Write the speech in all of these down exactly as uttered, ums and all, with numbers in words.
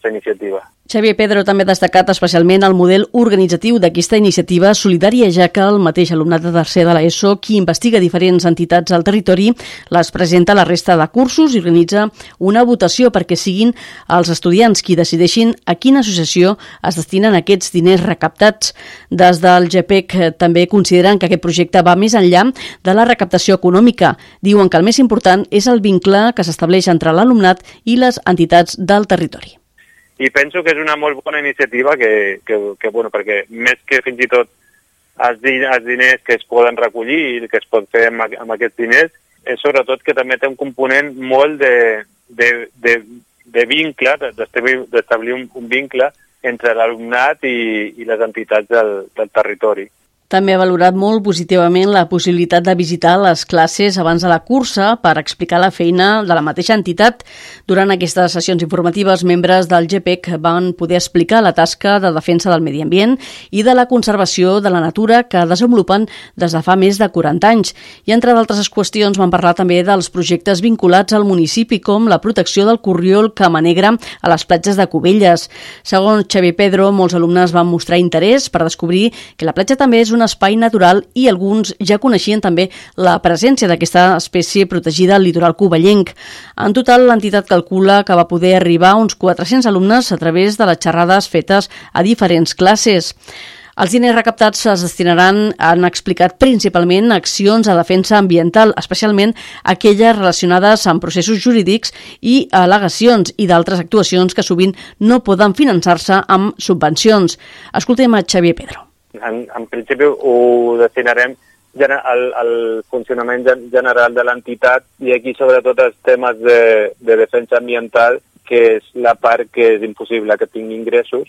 aquesta iniciativa. Xavier Pedro també ha destacat especialment el model organitzatiu d'aquesta iniciativa solidària, ja que el mateix alumnat de tercer de l'ESO, qui investiga diferents entitats al territori, les presenta a la resta de cursos i organitza una votació perquè siguin els estudiants qui decideixin a quina associació es destinen aquests diners recaptats. Des del G P E C també consideren que aquest projecte va més enllà de la recaptació econòmica. Diuen que el més important és el vincle que s'estableix entre l'alumnat i les entitats del territori. I penso que és una molt bona iniciativa que, que, que bueno, perquè més que fins i tot els, din els diners que es poden recollir i que es pot fer amb, amb aquests diners, és sobretot que també té un component molt de, de, de, de vincle, d'establir un, un vincle entre l'alumnat i, i les entitats del, del territori. També ha valorat molt positivament la possibilitat de visitar les classes abans de la cursa per explicar la feina de la mateixa entitat. Durant aquestes sessions informatives, membres del G P E C van poder explicar la tasca de defensa del medi ambient i de la conservació de la natura que desenvolupen des de fa més de quaranta anys. I entre d'altres qüestions van parlar també dels projectes vinculats al municipi, com la protecció del corriol camanegra a les platges de Cubelles. Segons Xavier Pedro, molts alumnes van mostrar interès per descobrir que la platja també és un espai natural i alguns ja coneixien també la presència d'aquesta espècie protegida al litoral covellenc. En total, l'entitat calcula que va poder arribar a uns quatre-cents alumnes a través de les xerrades fetes a diferents classes. Els diners recaptats es destinaran, han explicat, principalment a accions de defensa ambiental, especialment aquelles relacionades amb processos jurídics i al·legacions i d'altres actuacions que sovint no poden finançar-se amb subvencions. Escoltem a Xavier Pedro. En, en principi ho destinarem al, al funcionament general de l'entitat i aquí sobretot els temes de, de defensa ambiental, que és la part que és impossible que tingui ingressos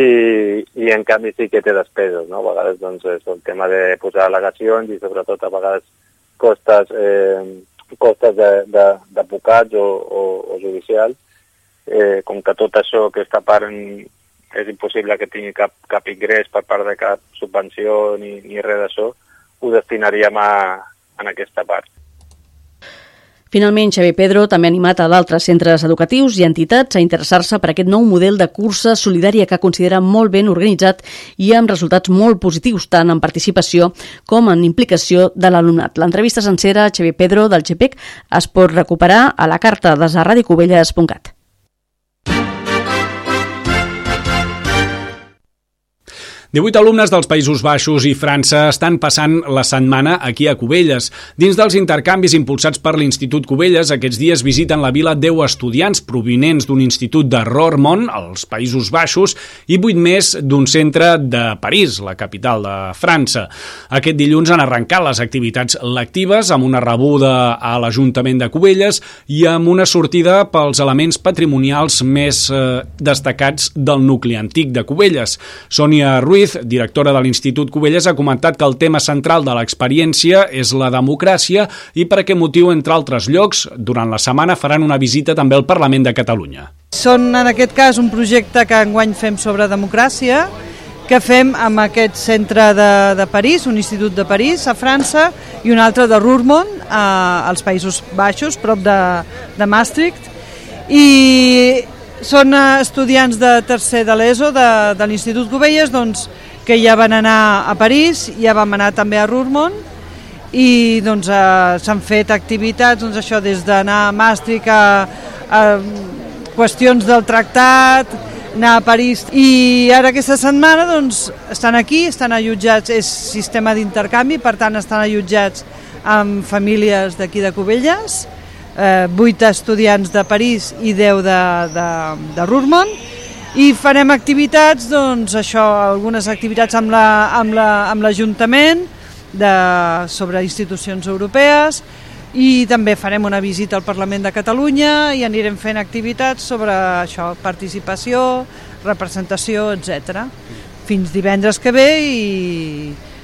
i, i en canvi sí que té despeses, no? A vegades doncs, és el tema de posar al·legacions i sobretot a vegades costes, eh, costes d'advocats o, o, o judicials, eh, com que tot això, aquesta part en, és impossible que tingui cap, cap ingrés per part de cap subvenció ni, ni res d'això, ho destinaríem a, en aquesta part. Finalment, Xavier Pedro també ha animat a d'altres centres educatius i entitats a interessar-se per aquest nou model de cursa solidària que considera molt ben organitzat i amb resultats molt positius, tant en participació com en implicació de l'alumnat. L'entrevista sencera a Xavier Pedro del G P E C es pot recuperar a la carta des de radio cubelles punt cat. divuit alumnes dels Països Baixos i França estan passant la setmana aquí a Cubelles. Dins dels intercanvis impulsats per l'Institut Cubelles, aquests dies visiten la vila deu estudiants provinents d'un institut de Roermond, als Països Baixos, i vuit més d'un centre de París, la capital de França. Aquest dilluns han arrencat les activitats lectives amb una rebuda a l'Ajuntament de Cubelles i amb una sortida pels elements patrimonials més eh, destacats del nucli antic de Cubelles. Sònia Ruiz, directora de l'Institut Cubelles, ha comentat que el tema central de l'experiència és la democràcia i per aquest motiu, entre altres llocs, durant la setmana faran una visita també al Parlament de Catalunya. Són, en aquest cas, un projecte que enguany fem sobre democràcia, que fem amb aquest centre de, de París, un institut de París, a França, i un altre de Roermond, a, als Països Baixos, prop de, de Maastricht, i són estudiants de tercer de l'ESO de, de l'Institut Cubelles, doncs, que ja van anar a París, ja vam anar també a Roermond i doncs, eh, s'han fet activitats, doncs, això, des d'anar a Maastricht a, a qüestions del tractat, anar a París, i ara aquesta setmana doncs, estan aquí, estan allotjats, és sistema d'intercanvi, per tant estan allotjats amb famílies d'aquí de Cubelles, Eh, vuit estudiants de París i deu de, de, de Roermond, i farem activitats, doncs això, algunes activitats amb la, amb la, amb l'Ajuntament de, sobre institucions europees, i també farem una visita al Parlament de Catalunya i anirem fent activitats sobre això, participació, representació, etcètera. Fins divendres que ve, i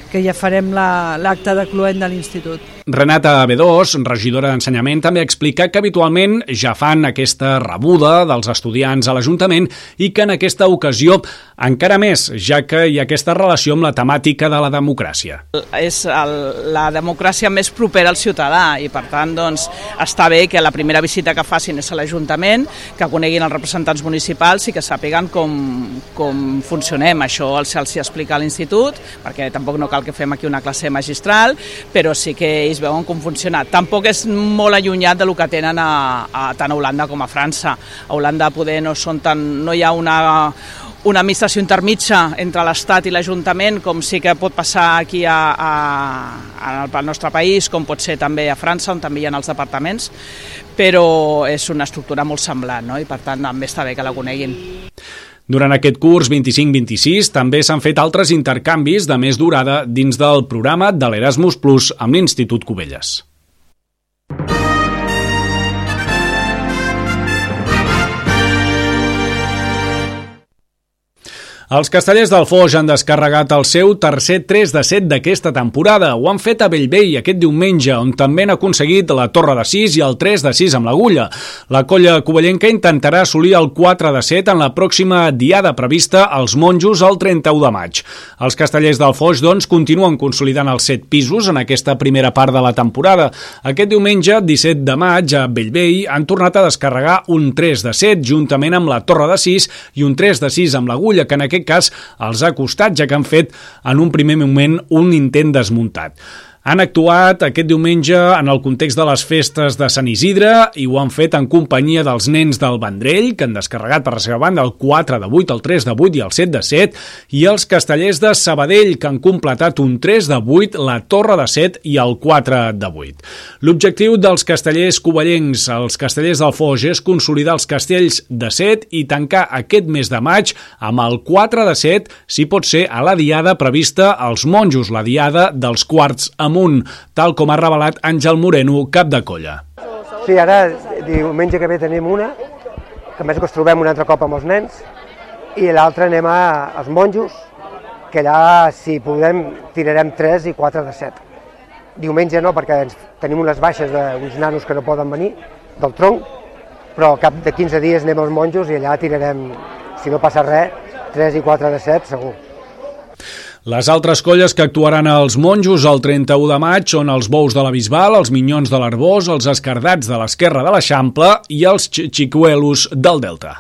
que ja farem l'acte de cloent de l'institut. Renata Bedós, regidora d'Ensenyament, també explica que habitualment ja fan aquesta rebuda dels estudiants a l'Ajuntament i que en aquesta ocasió encara més, ja que hi ha aquesta relació amb la temàtica de la democràcia. És el, la democràcia més propera al ciutadà i per tant doncs, està bé que la primera visita que facin és a l'Ajuntament, que coneguin els representants municipals i que sàpiguen com, com funcionem. Això els, els explica a l'institut, perquè tampoc no cal que fem aquí una classe magistral, però sí que ells veuen com funciona. Tampoc és molt allunyat del que tenen a, a, tant a Holanda com a França. A Holanda poder no, són tan, no hi ha una, una administració intermitja entre l'Estat i l'Ajuntament, com sí que pot passar aquí a, a, al nostre país, com pot ser també a França, on també hi ha els departaments, però és una estructura molt semblant, no? I per tant també està bé que la coneguin. Durant aquest curs vint-i-cinc vint-i-sis també s'han fet altres intercanvis de més durada dins del programa de l'Erasmus Plus amb l'Institut Cubelles. Els castellers del Foix han descarregat el seu tercer tres de set d'aquesta temporada. Ho han fet a Bellvei aquest diumenge, on també han aconseguit la torre de sis i el tres de sis amb l'agulla. La colla covellenca intentarà assolir el quatre de set en la pròxima diada prevista als Monjos el trenta-u de maig. Els castellers del Foix, doncs, continuen consolidant els set pisos en aquesta primera part de la temporada. Aquest diumenge, disset de maig, a Bellvei, han tornat a descarregar un tres de set juntament amb la torre de sis i un tres de sis amb l'agulla, que en aquest cas els ha costat, ja que han fet en un primer moment un intent desmuntat. Han actuat aquest diumenge en el context de les festes de Sant Isidre i ho han fet en companyia dels nens del Vendrell, que han descarregat per la seva banda el quatre de vuit, el tres de vuit i el set de set, i els castellers de Sabadell, que han completat un tres de vuit, la torre de set i el quatre de vuit. L'objectiu dels castellers covellencs, els castellers del Foix, és consolidar els castells de set i tancar aquest mes de maig amb el quatre de set, si pot ser a la diada prevista als Monjos, la diada dels quarts amunt, tal com ha revelat Àngel Moreno, cap de colla. Sí, ara diumenge que ve tenim una, que a més que ens trobem un altre cop amb els nens, i l'altra anem a, als Monjos, que allà, si podem, tirarem tres i quatre de set. Diumenge no, perquè ens, tenim unes baixes d'uns nanos que no poden venir, del tronc, però al cap de quinze dies anem als Monjos i allà tirarem, si no passa res, tres i quatre de set, segur. Les altres colles que actuaran als Monjos el trenta-u de maig són els Bous de la Bisbal, els Minyons de l'Arbós, els Escardats de l'Esquerra de l'Eixample i els Xicuelos del Delta.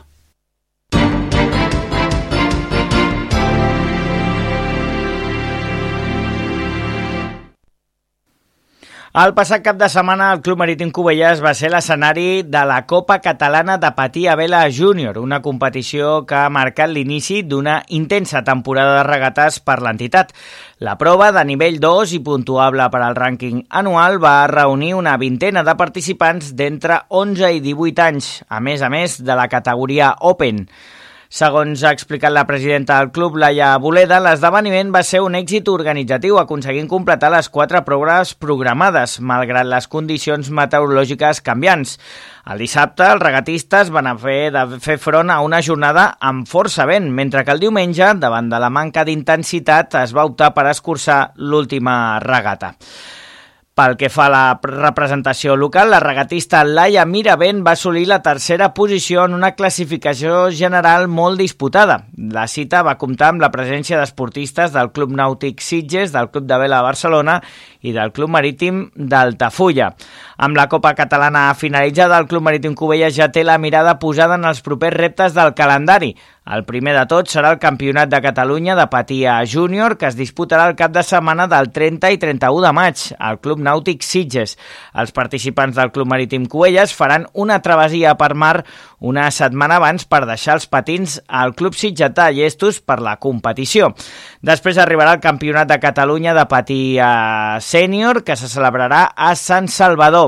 El passat cap de setmana el Club Marítim Cubelles va ser l'escenari de la Copa Catalana de Patí a Vela Júnior, una competició que ha marcat l'inici d'una intensa temporada de regates per l'entitat. La prova, de nivell dos i puntuable per al rànquing anual, va reunir una vintena de participants d'entre onze i divuit anys, a més a més de la categoria Open. Segons ha explicat la presidenta del club, Laia Boleda, l'esdeveniment va ser un èxit organitzatiu, aconseguint completar les quatre proves programades, malgrat les condicions meteorològiques canviants. El dissabte, els regatistes van haver de fer front a una jornada amb força vent, mentre que el diumenge, davant de la manca d'intensitat, es va optar per escurçar l'última regata. Pel que fa a la representació local, la regatista Laia Miravent va assolir la tercera posició en una classificació general molt disputada. La cita va comptar amb la presència d'esportistes del Club Nàutic Sitges, del Club de Vela de Barcelona i del Club Marítim d'Altafulla. Amb la Copa Catalana finalitzada, el Club Marítim Cubelles ja té la mirada posada en els propers reptes del calendari. El primer de tot serà el Campionat de Catalunya de Patí a Júnior, que es disputarà el cap de setmana del trenta i trenta-u de maig al Club Nàutic Sitges. Els participants del Club Marítim Cubelles faran una travessia per mar una setmana abans per deixar els patins al Club Sitgetà llestos per la competició. Després arribarà el Campionat de Catalunya de Patí a Sènior, que se celebrarà a Sant Salvador.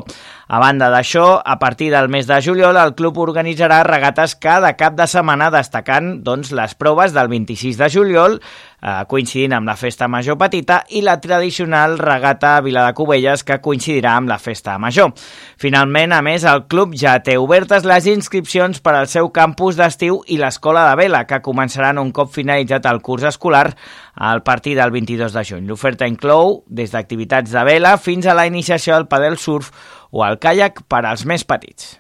A banda d'això, a partir del mes de juliol, el club organitzarà regates cada cap de setmana, destacant doncs, les proves del vint-i-sis de juliol, eh, coincidint amb la Festa Major Petita, i la tradicional regata a Vila de Cubelles, que coincidirà amb la Festa Major. Finalment, a més, el club ja té obertes les inscripcions per al seu campus d'estiu i l'escola de vela, que començaran un cop finalitzat el curs escolar a partir del vint-i-dos de juny. L'oferta inclou des d'activitats de vela fins a la iniciació al padel surf o al caiac per als més petits.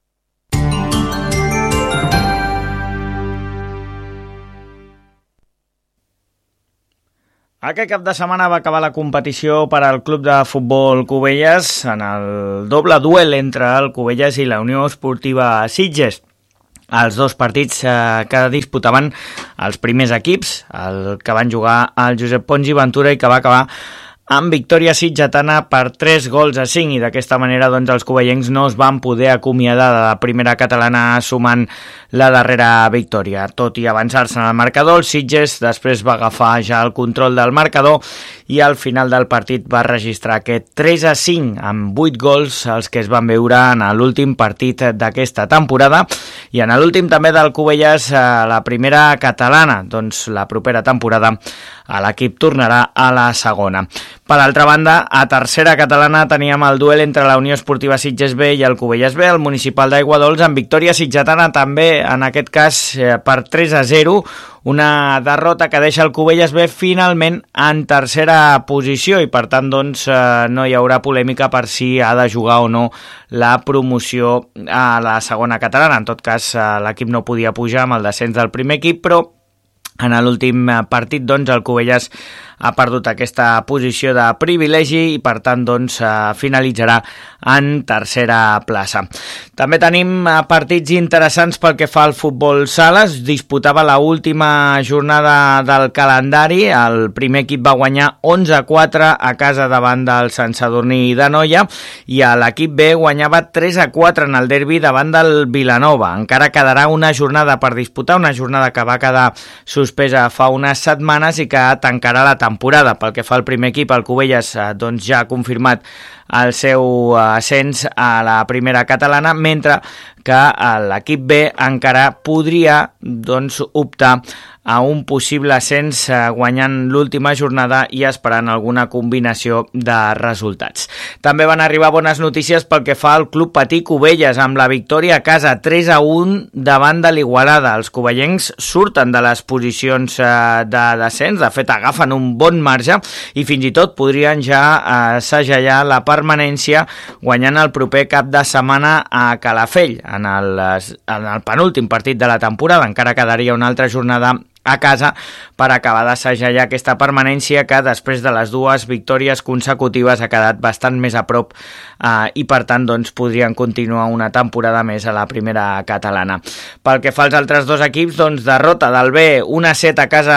Aquest cap de setmana va acabar la competició per al club de futbol Cubelles en el doble duel entre el Cubelles i la Unió Esportiva Sitges. Els dos partits eh, que disputaven els primers equips, el que van jugar el Josep Pons i Ventura i que va acabar amb victòria sitgetana per tres gols a cinc, i d'aquesta manera doncs, els cubellencs no es van poder acomiadar de la primera catalana sumant la darrera victòria. Tot i avançar-se en el marcador, el Sitges després va agafar ja el control del marcador i al final del partit va registrar aquest tres a cinc amb vuit gols, els que es van veure en l'últim partit d'aquesta temporada, i en l'últim també del Cubelles a la primera catalana. Doncs la propera temporada l'equip tornarà a la segona. Per altra banda, a tercera catalana teníem el duel entre la Unió Esportiva Sitges B i el Cubelles B, el municipal d'Aiguadols, amb victòria sitgetana també, en aquest cas per tres a zero, una derrota que deixa el Cubelles B finalment en tercera posició, i per tant doncs, no hi haurà polèmica per si ha de jugar o no la promoció a la segona catalana. En tot cas, l'equip no podia pujar amb el descens del primer equip, però en l'últim partit doncs, el Cubelles ha perdut aquesta posició de privilegi i per tant doncs, finalitzarà en tercera plaça. També tenim partits interessants pel que fa al futbol sala. Es disputava la última jornada del calendari. El primer equip va guanyar onze a quatre a casa davant del Sant Sadurní d'Anoia, i l'equip B guanyava tres a quatre en el derbi davant del Vilanova. Encara quedarà una jornada per disputar, una jornada que va quedar suspesa fa unes setmanes i que tancarà la temporada. Pel que fa al primer equip, el Cubelles doncs, ja ha confirmat el seu ascens a la primera catalana, mentre que l'equip B encara podria doncs, optar a un possible ascens guanyant l'última jornada i esperant alguna combinació de resultats. També van arribar bones notícies pel que fa al Club Patí Cubelles, amb la victòria a casa tres a un davant de l'Igualada. Els cubellencs surten de les posicions de descens, de fet agafen un bon marge i fins i tot podrien ja segellar la permanència guanyant el proper cap de setmana a Calafell. En el, en el penúltim partit de la temporada encara quedaria una altra jornada a casa per acabar de segellar aquesta permanència, que després de les dues victòries consecutives ha quedat bastant més a prop eh, i per tant doncs, podrien continuar una temporada més a la primera catalana. Pel que fa als altres dos equips, doncs, derrota del B un a set a casa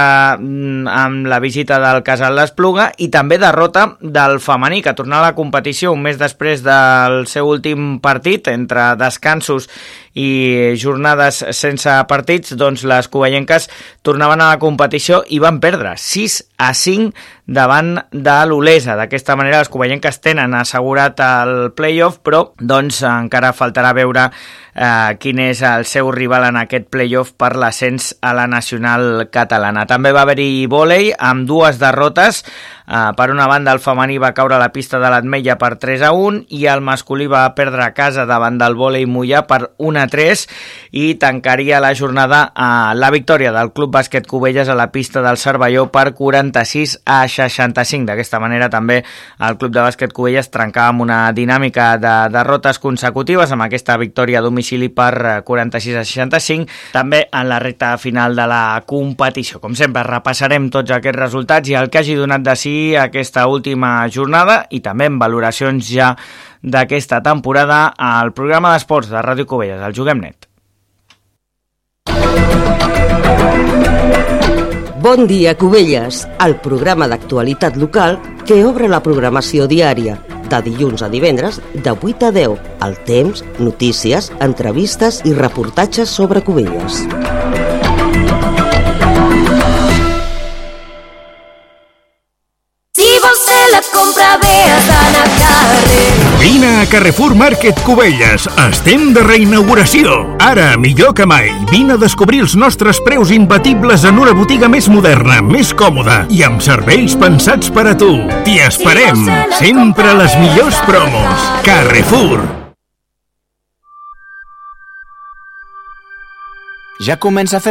amb la visita del Casal d'Espluga, i també derrota del femení, que tornava a la competició un mes després del seu últim partit. Entre descansos i jornades sense partits, doncs les covellenques tornaven a la competició i van perdre sis a cinc davant de l'Olesa. D'aquesta manera les covellenques tenen assegurat el play-off, però doncs encara faltarà veure eh, quin és el seu rival en aquest play-off per l'ascens a la nacional catalana. També va haver-hi vòlei amb dues derrotes. Eh, per una banda, el femení va caure a la pista de l'Atmetlla per tres a un i el masculí va perdre a casa davant del vòlei Mollà per un a tres, i tancaria la jornada a la victòria del Club Bàsquet Cubelles a la pista del Cervelló per quaranta-sis a seixanta-cinc. D'aquesta manera també el Club de Bàsquet Cubelles trencava amb una dinàmica de derrotes consecutives amb aquesta victòria a domicili per quaranta-sis a seixanta-cinc, també en la recta final de la competició. Com sempre, repassarem tots aquests resultats i el que hagi donat de si aquesta última jornada, i també en valoracions ja d'aquesta temporada al programa d'esports de Ràdio Cubelles, el Juguem Net. Bon dia, Cubelles, el programa d'actualitat local que obre la programació diària, de dilluns a divendres, de vuit a deu, el temps, notícies, entrevistes i reportatges sobre Cubelles. Si vols fer la compra bé, has d'anar al carrer. Vine a Carrefour Market Cubelles. Estem de reinauguració. Ara, millor que mai, vine a descobrir els nostres preus imbatibles en una botiga més moderna, més còmoda i amb serveis pensats per a tu. T'hi esperem. Sempre les millors promos. Carrefour. Ja comença a fer